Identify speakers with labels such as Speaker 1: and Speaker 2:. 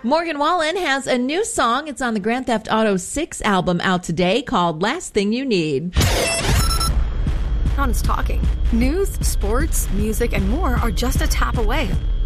Speaker 1: Morgan Wallen has a new song. It's on the Grand Theft Auto 6 album out today called Last Thing You Need.
Speaker 2: Honest talking. News, sports, music, and more are just a tap away.